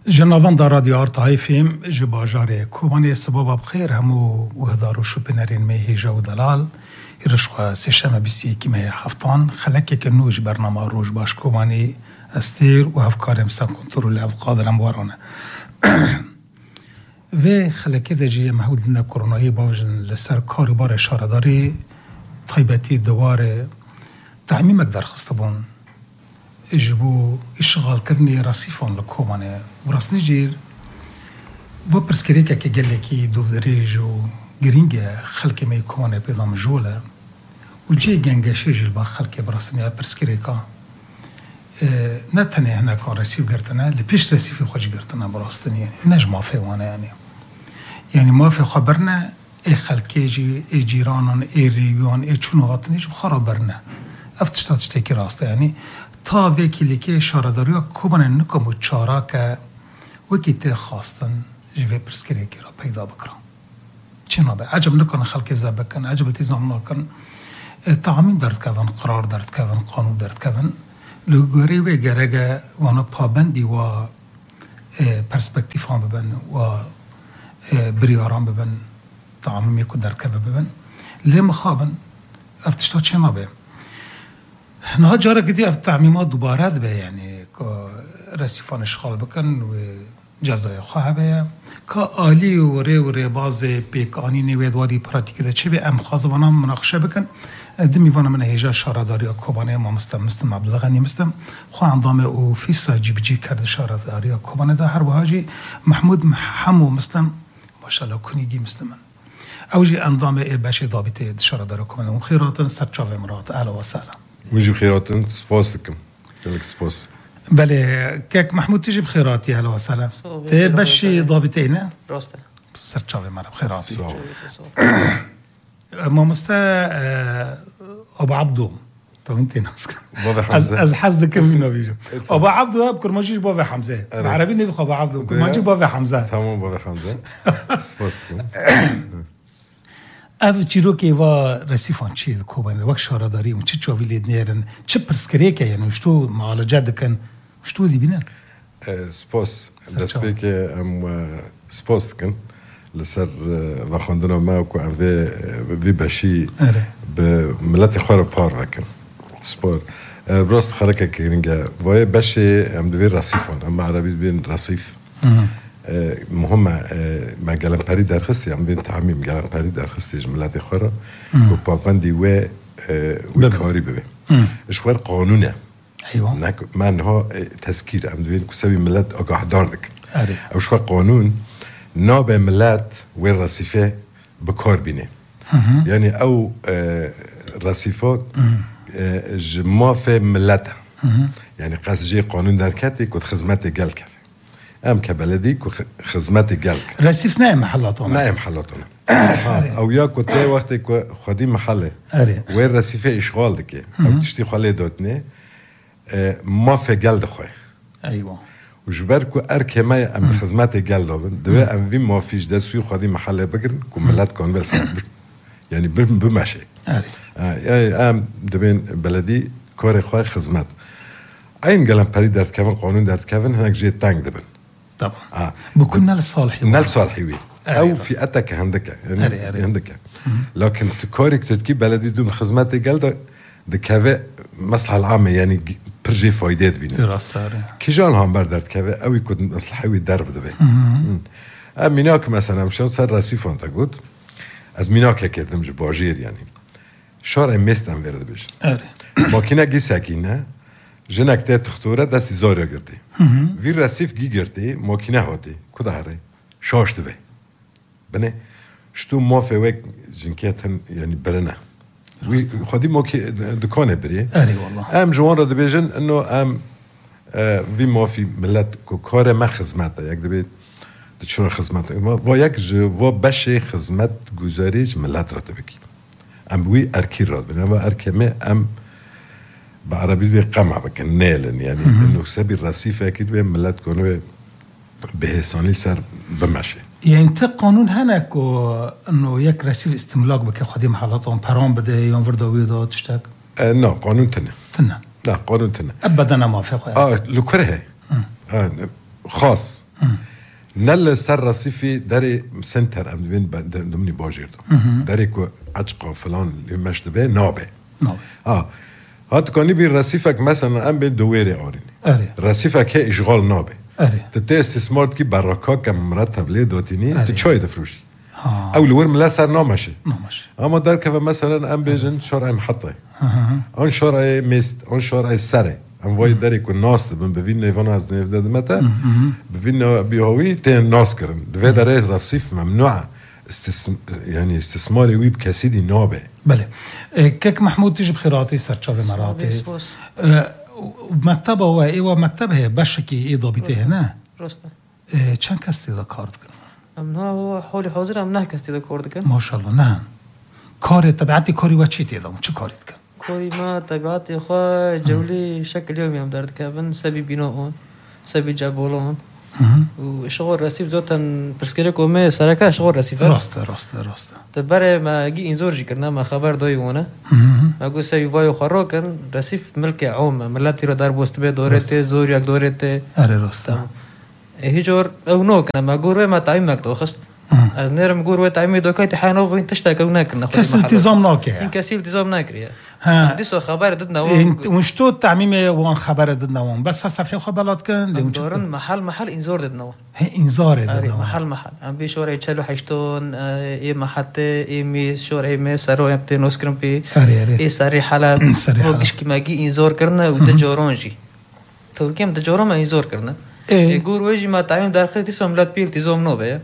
جنابان در رادیو آرتای فیم جباجاره کومانی سبب بخیر همو وهدارو شو بنرین میهیجا و دلال ایرشوا سیشم بیستی که میه هفتان خلکه که نوش برنامه روش باش کومانی استیر و هفکار امستان کنترول افقادرم وارانه و خلکه دجی محول دنه کرونایی باوجن لسر کاری بار اشاره داری طیبتی دواره تعمیمک در خستبون اجبو اشغال کرنی رصیفان لکومانه و راست نجیر و پرسکریکه که گله کی دوودریج و گرینگه خلک می کومانه پیدام جوله و جی گنگشه جل با خلک براسنی پرسکریکا نه تنه هنه کار رسیف گرتنه لپیش رسیفی خوش گرتنه براستنی نج مافه وانه یعنی مافه خبرنه ای خلکی جی ای جیرانان ای ریوان ای چونوغاتنی جب خرابرنه افتشتاتش تکی راسته یعنی تا وکیلی که اشاره داری کوبانه نکمو چارا که وکی ته خواستن جوه پرسکری که را پیدا بکرم چنا به عجب نکن خلق زب بکن عجب تیزام نکن تعمیم درد کون قرار درد کون قانون درد کون لگوری و گرگه وانا پابندی و پرسپکتیف هم ببن و بریاران ببن تعمیمی که درد کون ببن لیم خوابن افتشتا چنا به نه جاره کدی اف تعمیمات دوباره به یعنی که رسیفان اشغال بکن و جزای خواه به که عالی و ری باز پیکانی نویدواری پراتیکی ده چه به ام خوازوانا مناقشه بکن دمیوانا من هیجا شارداری کوبانه ما مستم مبلغانی مستم خواه اندام او فیسا جی کرد شارداری کوبانه ده هر وحاجی محمود همو مستم ماشاءالله کنیگی مستمن اوجی اندام ای بشه دابطه شارداری کوبانه و خیراتن سرچاو امرات اهلا و سهلا وجب خيراتن سباس لكم كلك سباس بله كيك محمود تجيب خيراتي هلا وسهلا تبشي ضابطينا راسته سرچاوي مرا خيراتي ما مستا ابو عبدو تو انت ناس از حظك منو بيجو ابو عبدو بكر ما جيش بابا حمزه العربي نبي ابو عبدو ما جيش بابا حمزه تمام بابا حمزه سباس لكم اول چیرو که و رسیفان چی کوبانه وقت شاره داریم چه چاوی لید نیرن چه پرسکریه که یعنی شتو معالجه دکن شتو دی بینن سپاس دسته که ام سپاس کن لسر و خواندنا ما کو وی بشی به ملت خوار پار وکن سپار براست خلکه که وای بشی ام دوی رسیفان اما عربی بین رسیف مهمه ما گلمپری درخستی هم بین تعمیم گلمپری درخستی جملت خورا و پاپندی و کاری ببه اشوار قانونه ایوه من ها تذکیر هم دوین کسبی ملت آگاه دار دکن اشوار قانون نابه ملت و رصیفه بکار بینه یعنی او رصیفات جماف ملت یعنی قصجی قانون درکتی کد خدمت گل کف ام كبلدي خدمات جالك رصيف نايم محلاتنا نايم محلاتنا او يا كنت وقت خدي محله وين رصيفه اشغال دكي او تشتي خاله دوتني ما في جلد خوي ايوه وجبركو اركما ام خدمات جلد دو ام في ما فيش دسوي خدي محله بقرن كملات كونفلس يعني بمشي يعني ام دبين بلدي كوري خوي خدمات اين قلم بريد درت كمان قانون درت كمان هناك جي تانك دبن طبعا بكون نال صالحي نال صالحي او في اتك عندك يعني عندك لكن تكوريك تتكي بلدي دون خدمات جلد دكافه مصلحه العامه يعني برجي فايدات بينا راستاره كي جان هم بردرت كافه او يكون مصلحه درب دبي ميناك مثلا مشان صار رصيفون تقول از ميناك كدم باجير يعني شارع مستم ورد بش ماكينه جي ساكينه جنك ته تختوره دستی زاریا گرتی وی رصیف گی گرتی ماکینه هاتی کدا هره شاشت به بنه شتو مافه وک جنکیتن یعنی برنه وی خودی ماکی دکانه بری اری والله ام جوان را دبیجن انه ام وی مافی ملت کو کار ما خدمت یک دبی چرا خدمت و یک جو بشه خدمت گزاریج ملت را دبکی ام وی ارکی را بنه و ارکمه ام بعربي بقمع بكن نيلن يعني انه سبي الرصيف اكيد بين ملات كونه بهساني سر بمشي يعني انت قانون هناك انه يك رصيف استملاك بك خدي محلاتهم برام بده يوم فردوي دو تشتاك لا قانون تنه لا قانون تنه ابدا ما في لكره خاص نل سر رصيفي داري سنتر ام بين دمني باجير داري كو عجقه فلان اللي مشتبه نابه هات كوني بي رصيفك مثلا ام بين دويري اوريني رصيفك هي اشغال نابه تتي استثمار كي بركه كم مرتب ليه دوتيني تشوي دفروشي او الورم لا صار نامشي اما دار كيف مثلا ام بيجن شرع محطه اون شرع مست اون شرع سري ام واي داري كو ناس بن بفين نيفاناز نيف متى بفين بيهوي تين ناسكرن دفي داري رصيف ممنوع يعني استثماري ويب كاسيدي نابه بله كيك محمود تجيب خيراتي سرچاوي مراتي مكتبه هو ايوه مكتبه بشكي ضابطه هنا راسته چند کسی دا کار دکن؟ امنا هو حولی حاضر هم نه کسی دا کار دکن ماشاءالله نه کار طبیعتی کاری و چی تیدم چه کاری دکن؟ کاری ما طبیعتی خواه جولی شکل یومی هم درد کبن سبی بینا اون سبی جبولان و شغل رسیف زودن پرسکره کومه سرکه شغل رسیفه راسته تبره ما گی اینزور جی کرنا ما خبر دایونه ما گو سبی بایو خورا کن رسیف ملک عوم ملتی رو در بوست به دورته زور یک دورته راسته هیچور او نو کنه ما گروه ما تعیین مکتو خست از نرم گروه تعیین دو کایت حانو و این تشتاق او نکرنا کس التزام ناکه این کسی التزام نکریه دیسو خبر دادنا وش تو تعمیم وان خبر دادنا وان بس صفحه خبرات کن دورن محل انذار دادنا انذار دادنا محل ام بی شورای 48 ای محطه ای می شورای می سرو ابت نوسکرم پی ای سری حالا وقش کی ماگی انذار کرنا و دجورانجی تو کیم دجورام انذار کرنا گروه جی ما تعیین داخل دیسو ملت پی التزام نو به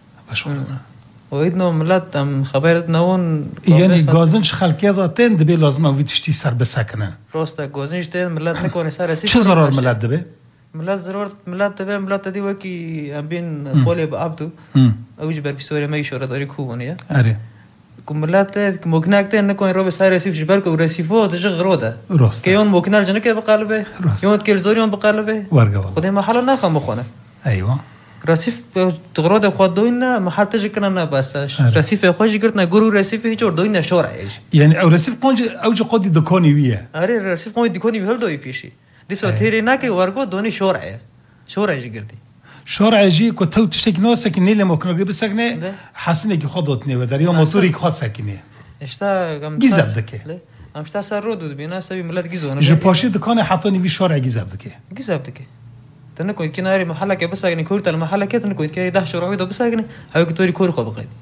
و ایدنو ملت هم خبرت نون یعنی گازنش خلقیه داتن دبی لازمه ویدشتی سر بسکنن راسته گازنش دین ملت نکنه سر رسید چه ضرر ملت دبی؟ ملت دبی ملت دی وکی ام بین خولی با عبدو اوج برکی سوری می شورا داری خوبونیه که ملت مکنک دین نکنه رو به سر رسیف جبر که رسیفو تجه غروده راسته که یون مکنر جنه که بقلبه یون کل زوریون بقلبه خودی محل نخم بخونه ایوه رسیف تغراد خود دوینا محل تجه کنن بس رسیف خوشی کرد گرو رسیف هیچ اور دوینا شورعش یعنی او رسیف قنج اوج قدی دکانی ویه رسیف قنج دکانی ویه دوی پیشی دیسو تیری نکی ورگو دونی شورعش گردی شورعجی کو تو تشتک ناس که نیل ممکن گه بسکنه حسنه که خودت نه و در یا موتوری که خود سکنه اشتا گیزب دکه امشتا سر رو دود بینا سبی ملت گیزونه جو پاشی دکان حتی نیوی شورع گیزب دکه تنكو كناري محلك بس يعني كورت المحل كده تنكو كي ده شروعي ده بس يعني هاي كتوري كور خو بقيت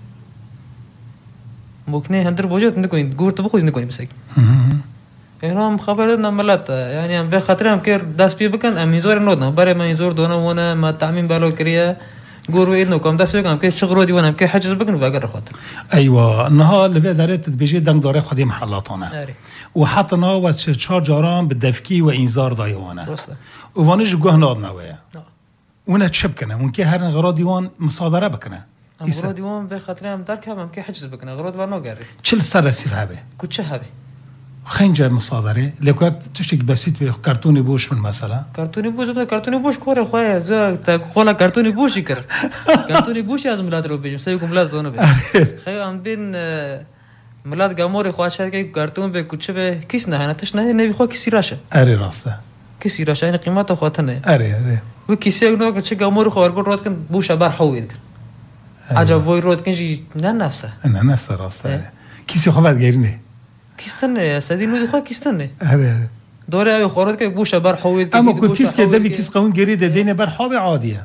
ممكن هندر بوجود تنكو غورت بخوز نكو بس يعني خبرنا ملات يعني ام بخاطر ام كير داس بي بكن ام يزور نودنا بري ما يزور دونا وانا ما تعمين بالو كريا غورو انه كم داس بكن ام كي شغرو دي وانا ام كي حجز بكن باقر خاطر ايوه نها اللي دارت بيجي دم داره خدي محلاتنا وحطنا وشار جاران بالدفكي وانذار دايوانا وانش جوه نادنا ويا ونا تشب كنا ونكي هرن غرا ديوان مصادره بكنا غرا ديوان بخاطر ام درك ام كي حجز بكنا غرا ديوان نو غري چل سر رسيف هبه كوتش هبه خنجه مصادره لو تشتك بسيط به كرتوني بوش من مثلا كرتوني بوش كوره خويا ز تقول كرتوني بوش يكر كرتوني بوش لازم لا تروح بيجي سيكم لا زونه به خيو ام بين ملاد گامور خواهش که کارتون به کوچه به کس نه نتش نه نبی خو کسی راشه راسته کسی راشه این قیمت خواهد نه و کسی اگه که چه گامور خوار گل رود کن بوش بر حوید عجب وای رود کنجی نه نفسه راسته کسی خواد گیرنه کیستنه سدی نو خو کیستنه دوره ای خورد که بوش بر حوید اما کیس که دبی کیس قون گرید دینه بر حاب عادیه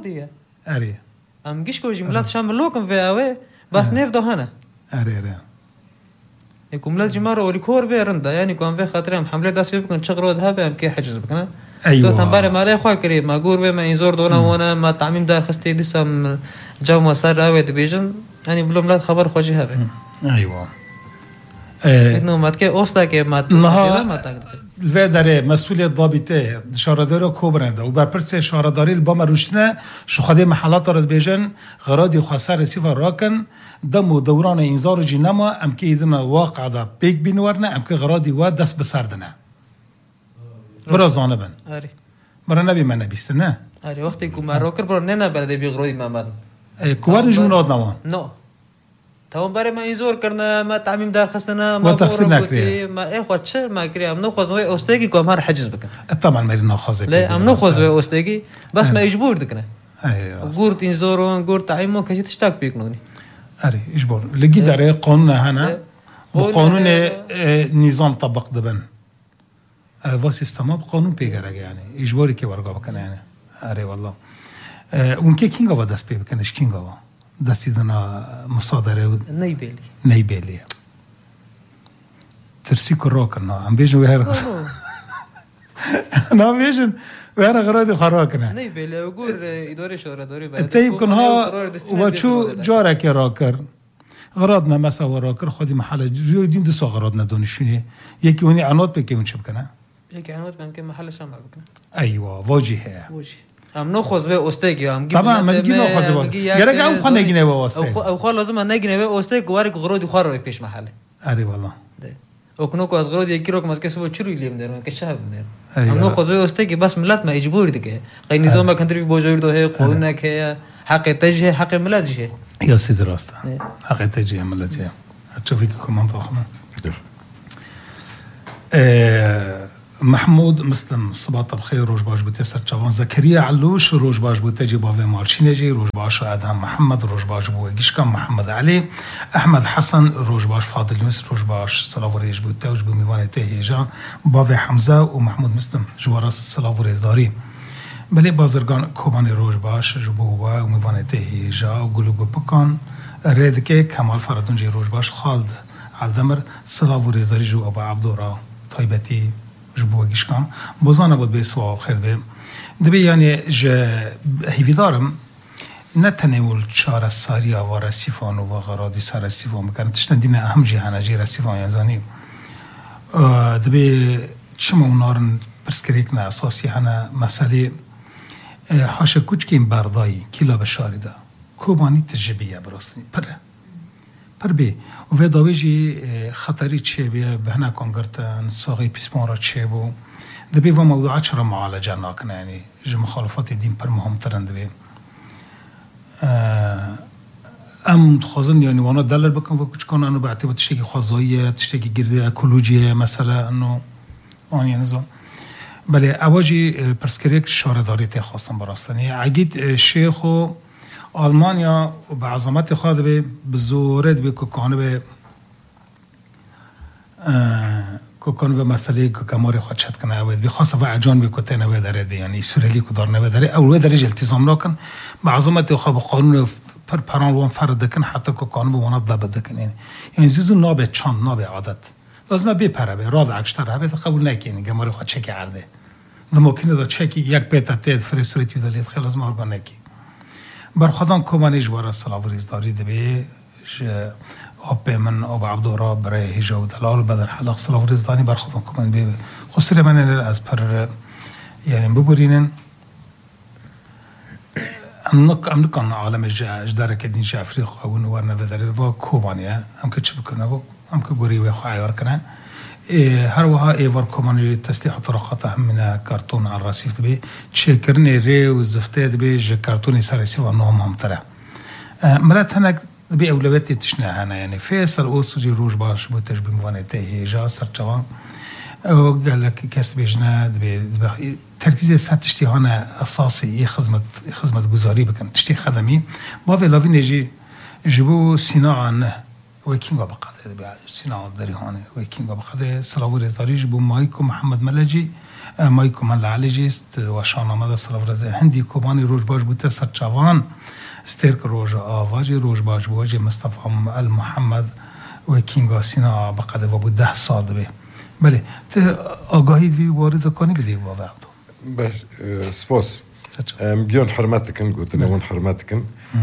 ام گیش کو جملات شامل لوکم و اوه بس نف دهانه يكون جمار وريكور بيرندا يعني كون في خاطرهم حمله داس بكون شغرود هبه ام كي حجز بكنا ايوه تو تنبار مالي خو كريم ما غور ما ينزور دونا وانا ما تعميم دار خستي دسم جو مسار اوي ديفيجن يعني بلوملات خبر خوجي هبه ايوه انه ما كي اوستا كي ما تقدر الفدره مسئولیت ضابطه شاردار کوبرنده و بپرس شارداری البام روشنه شخده محلات را بیجن غرادی خاصه رسیف راکن دم و دوران انذار جنما ام که ایدن واقع دا پیک بینورنه ام که غرادی و دست بسردنه برا زانبن برا نبی من نبیست نه وقتی که من راکر برا نه برده بی غرادی من کوبرن جمناد نوان تمام برای ما انذار کردن ما تعمیم درخواستنا ما تفسیر نکردیم ما خود چه ما کردیم نو خوازوی استگی که هم هر حجز بکن طبعا میری نخوازه لا ام نو خوازوی استگی بس ما اجبور دکنه قورت این زورون قورت تعیمو کسی تشتاق بیکنونی اری اجبار لگی داره قانون هنه بقانون نظام طبق دبن و سیستما بقانون پیگره یعنی اجباری که ورگا بکنه یعنی اری والله اون که کینگا و دست پی بکنش کینگا و دستی دنا مصادره نی بیلی ترسی کرا کنه هم بیشن وهر نه بیشن وهر غرادی خرا کنه نی بیلی و گور اداره شورا داری برای تیب کنها و چو جاره که را کر غراد نمسا و را کر خودی محل جوی دین دسا غراد ندونشونه یکی اونی عناد بکنه چه بکنه یکی عناد بکنه محل شام بکنه ایوه واجهه هم نخوز به استیک یا هم طبعا مگی نخوز به گرگ هم خانه نگینه به استیک او خال لازم نگینه به استیک گوارک غرودی خوار روی پیش محله اری والله اوکنو که از غرودی یکی رو که ماسکه سو چوری لیم درم که شب درم هم نخوز به استیک بس ملت ما اجبار دیگه قی نظام کندری بوجود ده قانون که حق تجه حق ملت جه یا سید راسته حق تجه ملت جه تشوفی که کامنت آخرم محمود مسلم صباط بخير روج باش بوتي سرچوان زكريا علوش روج باش بوتي جباوي مارشينجي روج باش ادهم محمد روج باش بو گيشكم محمد علي احمد حسن روج باش فاضل يونس روج باش صلاوريج بوتي وج بميوان تهيجان بابي حمزه ومحمود مسلم جوار صلاوريز داري بلي بازرگان کوباني روج باش جبو و ميوان تهيجا وگلو بكان ريدكي كمال فردونجي روج باش خالد علدمر صلاوريز داري جو ابو عبدورا طيبتي جبوا گیشکان بازانه بود به سوا خیر به دبی یعنی هیوی دارم نتنول چار ساریا و رسیفان و غرادی سر رسیفان میکنن تشتن دین اهم جهانه جی رسیفان یزانی دبی چما اونارن پرسکریک نه اساسی هنه مسئله حاشا کوچکیم بردایی کلا بشاری ده کوبانی تجربیه براستی پر بی و داویجی خطری چه بی بهنا کنگرتن ساقی پیسمان را چه بو دبی و موضوعات چرا معالجه ناکنه یعنی جو مخالفات دین پر مهمترن دبی ام خوازن یعنی وانا دلل بکن و کچ کنن انو بعتی با تشتکی خوازاییه تشتکی گرده اکولوژیه مثلا انو آنی نظام بله اواجی پرسکریک شارداری تی خواستم براستنی عگید شیخ و آلمانیا به عظمت خود به زورد به کوکانه به مسئله کماری خود شد کنه اول به خاصه و عجان به کوته نوی داره یعنی سوریلی کو دار نوی داره اول درجه التزام نکن به عظمت خود به قانون پران وان فرد کن حتی کوکانه به ونات ضبط کن یعنی زیزو نابه چاند نابه عادت لازم بپره به راد عکستر هبه قبول نکنی کماری خود چک کرده ممکنه دا چکی یک بیت تید فرستوریتی دلیت خیلی لازم ارگان نکی بر خودم کومانی جوار صلاوریز داری دبی آب من آب عبدورا برای هجا و دلال بدر حلق صلاوریز دانی بر خودم کومانی بی خسری من از پر یعنی ببرینن ام نکن عالم جدار کدین افریقا و نورنا بدر و کومانیه هم که چه بکنه و هم که گوری و خواهی کنه هر وها ایوار کومانی تسلیح طرقات همینه کارتون على الرصيف دبي تشكرني ري وزفتي دبي ج كارتوني سرسي وانهم هم ترى مرات هناك دبي اولوياتي تشنا هنا يعني فيصل اوسجي روج باش بوتج بموانته جا سرچوان او قال لك كاست بيجنا دبي تركيز ساتشتي هنا اساسي خدمه گزاري بكن تشتي خدمي با ولاوي نجي جبو صناعه ويكينغ بقدر بعد صناعة دريهانه ويكينغ بقدر صلاور زاريج بو مايكو محمد ملجي مايكو مل عليجيست وشان آمده صلاور زاريج هندي كوباني روج باش بوته سرچوان ستيرك روج آواجي روج باش بوجه مصطفى المحمد ويكينغ صناعة بقدر وبو 10 سال دبي بله آگاهی بی وارد کنی بدی با وقتو باش سپاس مجيون حرمتكن قلت لهم حرمتكن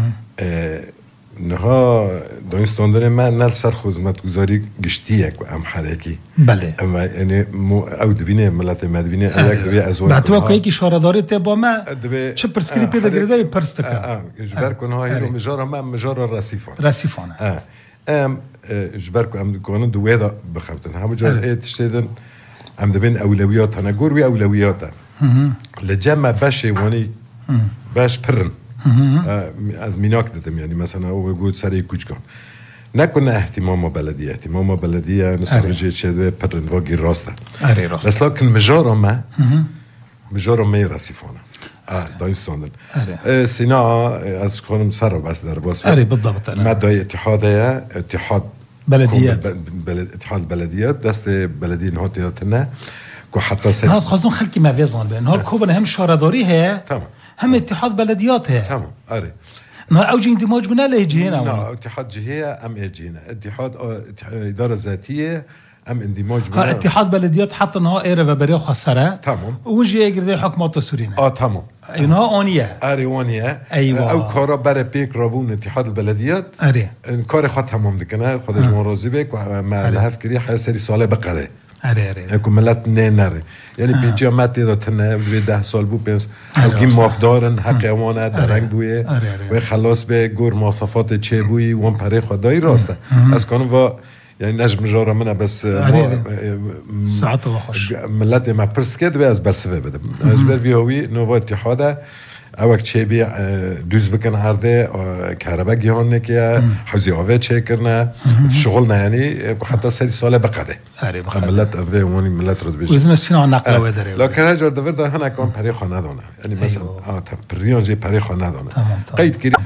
نها دانستاندن من نل سر خدمت گذاری گشتیه که ام حرکی بله اما یعنی او دبینه ملت مدبینه یک دبی از اون بعد وقتی که اشاره داره ته با ما چه پرسکری پیدا گرده پرستک جبر کنها هیرو مجارا من مجارا رسیفانه جبر کنم کنن دوی دا بخوتن همه جور اتشتدن ام دبین اولویات انا گور وی اولویاته لجمع باشه وانی باش پرن از میناک دادم یعنی مثلا او گفت سری کوچ کن نکنه اهتمام بلدیه نسارجه چه پرنواگی راسته آره راسته بس لکن مجارا ما رسیفانه دايستوندن سينا از كونم سر بس در باس بالضبط ماده اتحاد بلديات اتحاد البلديات دست بلديه نهاتنا كو حتى هذا خاصون خلكي ما فيزون بين هول كوبن هم شارداري هي تمام هم اتحاد بلديات هي تمام ما اوجي اندماج بنا لا يجي هنا لا اتحاد جهيه ام يجي هنا اتحاد اداره ذاتيه ام اندماج بنا اتحاد بلديات حتى انها ايرا بريو خسره تمام وجي يقدر حكومه سورينا تمام انها اونيه اونيه أيوة. او كارا برا بيك رابون اتحاد البلديات ان كار خد تمام دكنا خودش راضي بك وما لها فكري حي سري ساله بقره يكون ملت نره يعني بيجي مات اذا تنا ب 10 سال بو بس القيم موافدارن حق امانه درنگ بويه و خلاص به گور مواصفات چه بوي وان پره خدای راسته از كانوا و يعني نجم جاره منه بس ساعته وخش ملت ما پرست کرد به از برسوه بدم اجبر ویهوی نو اتحاده اوک چه بی دوز بکن عرضه کهرباء گیهان نکیه حوزی آوه چه کرنه شغل نه یعنی حتی سری ساله بقده ملت اوه وانی ملت رو بیشه ویدون سینا نقل و داره لکن هجار دور ده هنه کام پری خانه دانه یعنی مثلا پریان جی پری خانه دانه قید کری